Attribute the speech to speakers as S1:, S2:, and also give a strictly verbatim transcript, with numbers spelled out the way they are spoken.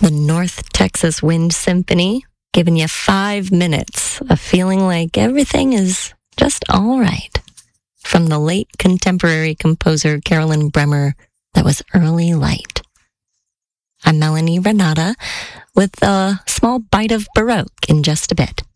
S1: The North Texas Wind Symphony, giving you five minutes of feeling like everything is just all right. From the late contemporary composer Carolyn Bremer, that was Early Light. I'm Melanie Renata with a small bite of Baroque in just a bit.